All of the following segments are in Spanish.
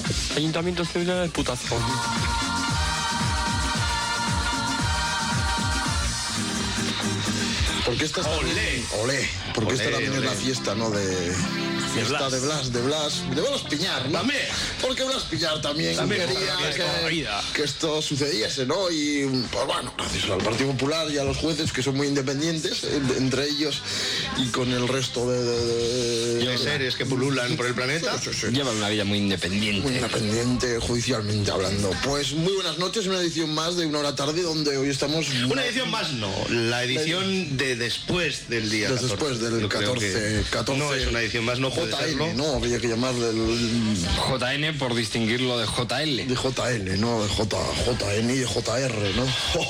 Ayuntamiento Sevilla de putazo. Porque esta está... Olé. Porque esta también es la fiesta, ¿no? Fiesta de Blas Piñar, ¿no? También. Porque Blas Piñar también quería que esto sucediese, ¿no? Y pues bueno, gracias al Partido Popular y a los jueces que son muy independientes, entre ellos y con el resto de seres que pululan por el planeta. Llevan una vida muy independiente. Muy independiente, judicialmente hablando. Pues muy buenas noches, una edición más de Una Hora Tarde, donde hoy estamos... Una edición más no, la edición de después del día 14. Después del 14. No es una edición más, no puede serlo. JN, no, había que llamarle el... JN por distinguirlo de JL. De JL, no, de JN y de JR, ¿no?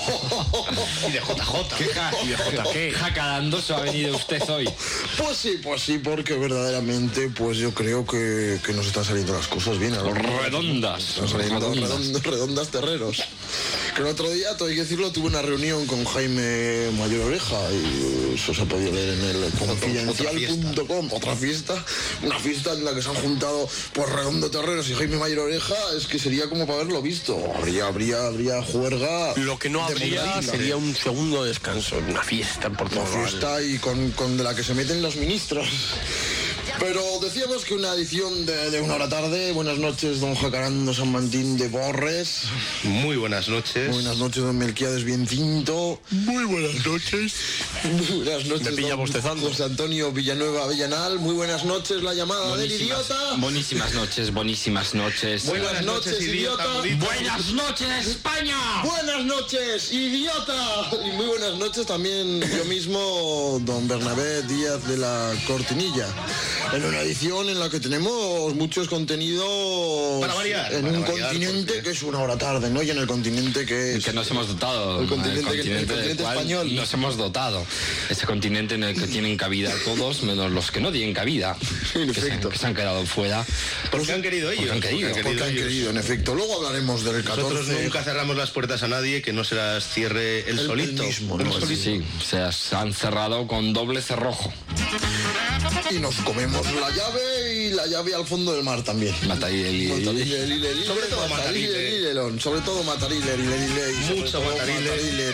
Y de JJ. ¿Qué jacarandoso ha venido usted hoy? Pues sí, porque verdaderamente pues yo creo que nos están saliendo las cosas bien. Redondas. Están saliendo redondas terreros. Que el otro día, todo hay que decirlo, tuve una reunión con Jaime Mayor Oreja y eso se ha podido leer en el confidencial.com. Otra fiesta, una fiesta en la que se han juntado pues Redondo Terreros y Jaime Mayor Oreja, es que sería como para haberlo visto. Habría juerga. Lo que no habría sería un segundo descanso, una fiesta por todo. Una fiesta y con de la que se meten los ministros. Pero decíamos que una edición de Una Hora Tarde. Buenas noches, don Jacarando San Martín de Porres. Muy buenas noches. Buenas noches, don Melquiades Biencinto. Muy buenas noches. Muy buenas noches, me pilla bostezando. José Antonio Villanueva Avellanal. Muy buenas noches, la llamada del idiota. Buenísimas noches. Buenas noches, idiota. Buenas noches, España. Buenas noches, idiota. Y muy buenas noches también yo mismo, don Bernabé Díaz de la Cortinilla. En una edición en la que tenemos muchos contenidos para variar, en un continente que es Una Hora Tarde, ¿no? Y en el continente que es... Que nos hemos dotado. El continente español. Nos hemos dotado. Ese continente en el que tienen cabida todos, menos los que no tienen cabida. En efecto. Que se han quedado fuera. Porque han querido ellos. Porque han querido, en efecto. Luego hablaremos del 14. Nosotros nunca cerramos las puertas a nadie que no se las cierre el solito. Mismo, el ¿no? solito. Sí, se han cerrado con doble cerrojo. Y nos comemos la llave y la llave al fondo del mar también. Sobre todo Matarile. Sobre todo Matarile. Mucho Matarile.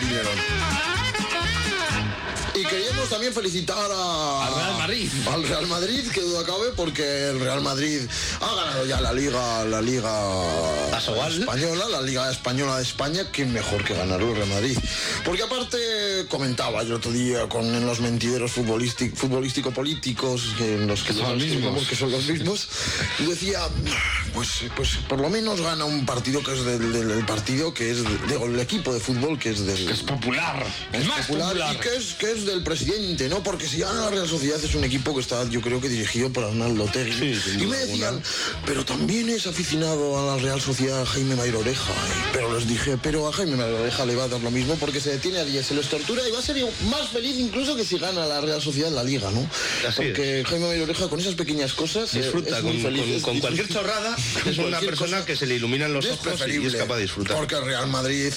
Y queríamos también felicitar al Real Madrid. Al Real Madrid, que duda cabe, porque el Real Madrid ha ganado ya la Liga Española, la Liga Española de España. ¿Quién mejor que ganarlo el Real Madrid? Porque aparte comentaba yo otro día en los mentideros futbolístico-políticos, en los que son los mismos, y decía, pues por lo menos gana un partido que es del partido que es del equipo de fútbol que es popular, es más popular y que es del presidente, ¿no? Porque si gana la Real Sociedad es un equipo que está, yo creo que dirigido por Arnaldo Otegi. Sí, y me decían, pero también es aficionado a la Real Sociedad Jaime Mayor Oreja. Pero les dije, pero a Jaime Mayor Oreja le va a dar lo mismo porque se detiene a 10, se les tortura y va a ser más feliz incluso que si gana la Real Sociedad en la Liga, ¿no? Porque Jaime Mayor Oreja con esas pequeñas cosas disfruta, es muy feliz. Con cualquier chorrada es una persona que se le iluminan los ojos y es capaz de disfrutar. Porque el Real Madrid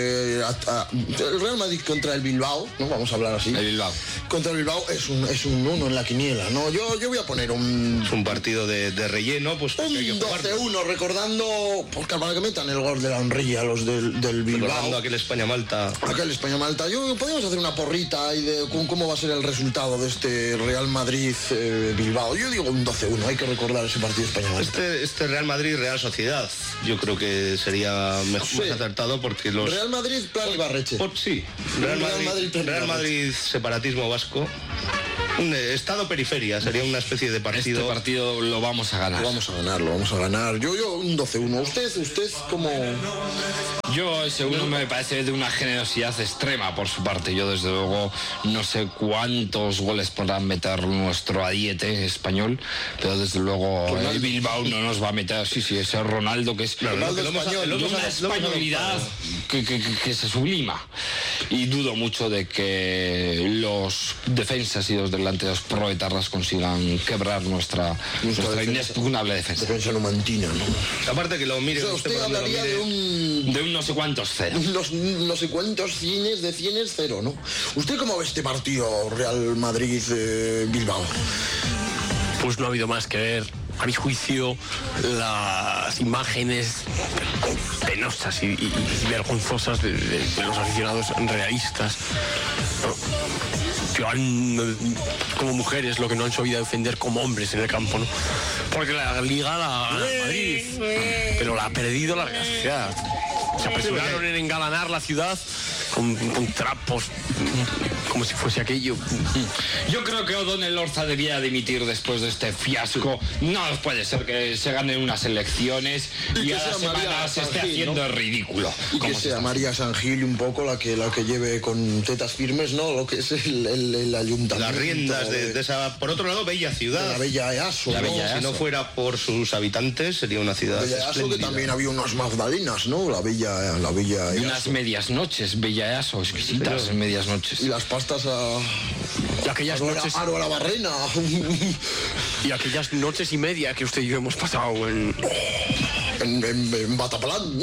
contra el Bilbao, ¿no? Vamos a hablar así. El Bilbao. Contra el Bilbao es un 1 en la quiniela, ¿no? Yo voy a poner es un partido de relleno, pues un 12-1, recordando, porque para que metan el gol de la honrilla los del Bilbao. Recordando aquel España-Malta. Podríamos hacer una porrita ahí de cómo va a ser el resultado de este Real Madrid-Bilbao. Yo digo un 12-1, hay que recordar ese partido España-Malta. Este Real Madrid-Real Sociedad, yo creo que sería mejor, más acertado porque los... Real Madrid, plan Ibarreche. Sí, Real Madrid separatismo vasco. Un estado-periferia, sería una especie de partido. Este partido lo vamos a ganar. Lo vamos a ganar. Yo un 12-1. ¿Usted como...? Yo ese uno me parece de una generosidad extrema por su parte. Yo desde luego no sé cuántos goles podrán meter nuestro adiete español, pero desde luego el Bilbao no nos va a meter. Sí, ese Ronaldo que es una españolidad que se sublima. Y dudo mucho de que los defensas y los delanteros proetarras consigan quebrar nuestra inexpugnable defensa. Defensa numantina, ¿no? Aparte que lo mire... O sea, usted hablaría de un no sé cuántos cero. No sé cuántos cienes de cienes cero, ¿no? ¿Usted cómo ve este partido Real Madrid-Bilbao? Pues no ha habido más que ver a mi juicio, las imágenes penosas y vergonzosas de los aficionados realistas, que van como mujeres, lo que no han sabido defender como hombres en el campo, ¿no? Porque la Liga la gana el Madrid, pero la ha perdido la Real Sociedad. Se apresuraron en engalanar la ciudad con trapos, como si fuese aquello. Yo creo que O'Donnell Orza debía dimitir después de este fiasco. No puede ser que se ganen unas elecciones y a la semana se esté haciendo el ridículo. Y que sea María San Gil un poco la que lleve con tetas firmes, ¿no? Lo que es el ayuntamiento. Las riendas de esa, por otro lado, bella ciudad. De la bella Easo, ¿no? Si no fuera por sus habitantes, sería una ciudad Bella Easo, que también había unas magdalenas, ¿no? La bella Easo. Unas medias noches, Bella Easo, exquisitas medias noches. Y las pastas y aquellas noches a la barrena. Y aquellas noches y media que usted y yo hemos pasado en Bataplan.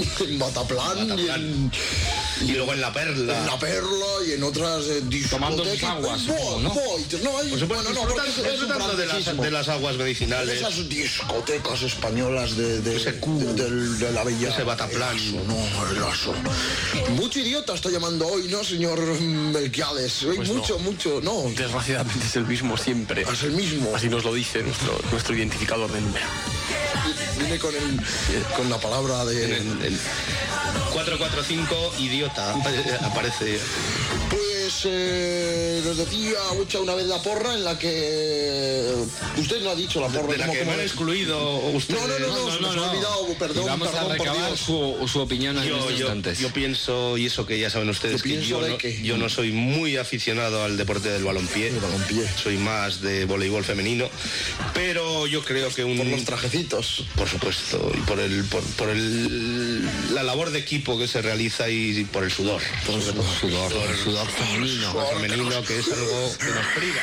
Y luego en La Perla. En La Perla y en otras discotecas. Tomando sus aguas, ¿no? Por supuesto, disfrutando de las aguas medicinales. Esas discotecas españolas de la bella. Ese Bataplan. El Aso. Mucho idiota está llamando hoy, ¿no, señor Melquiades? Pues mucho, no. Desgraciadamente es el mismo siempre. Es el mismo. Así nos lo dice nuestro identificador de número. Viene con la palabra de... El 445, idiota, aparece. Pues nos decía Ucha una vez la porra en la que... Usted no ha dicho la porra. De la que me han excluido usted. No, me ha olvidado, perdón. Vamos a recabar su opinión en estos instantes. Yo pienso, y eso que ya saben ustedes, que yo no soy muy aficionado al deporte del balompié. Soy más de voleibol femenino, pero yo creo que por los trajecitos, por supuesto, y por la labor de equipo que se realiza y por el sudor. Por el sudor femenino, que es algo que nos priva.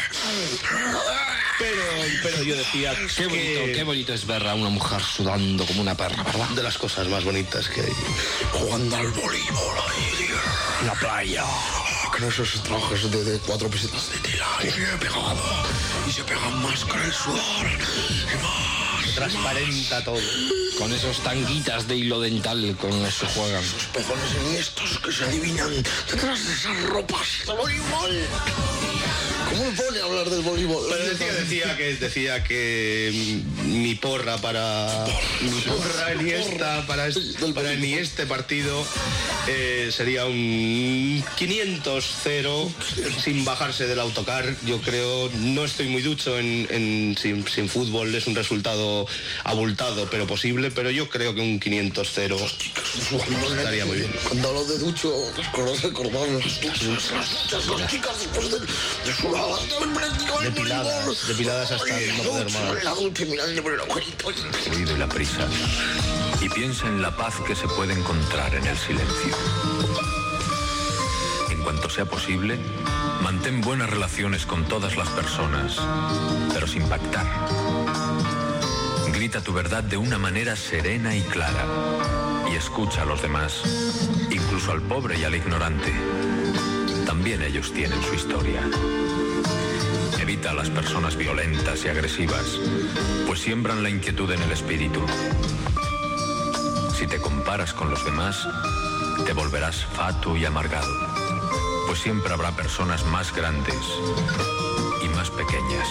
Pero yo decía qué bonito es ver a una mujer sudando como una perra, ¿verdad? De las cosas más bonitas que hay. Jugando al voleibol ahí, en la playa. Con esos trajes de 4 pesetas de tela y se pegan más con el sudor y más. Transparenta todo. Con esos tanguitas de hilo dental con los que juegan. Esos pezones enhiestos que se adivinan detrás de esas ropas de voleibol. ¿Cómo me pone a hablar del voleibol? Pero decía que mi porra en este partido sería un 500-0 sin bajarse del autocar. Yo creo, no estoy muy ducho sin fútbol, es un resultado abultado pero posible, pero yo creo que un 500-0 estaría muy bien. Cuando hablo de ducho, recordar las chicas después de sudar. Depiladas hasta no poder más. Huide la prisa y piensa en la paz que se puede encontrar en el silencio. En cuanto sea posible, mantén buenas relaciones con todas las personas, pero sin pactar. Grita tu verdad de una manera serena y clara y escucha a los demás, incluso al pobre y al ignorante. También ellos tienen su historia. Evita a las personas violentas y agresivas, pues siembran la inquietud en el espíritu. Si te comparas con los demás, te volverás fatuo y amargado, pues siempre habrá personas más grandes y más pequeñas.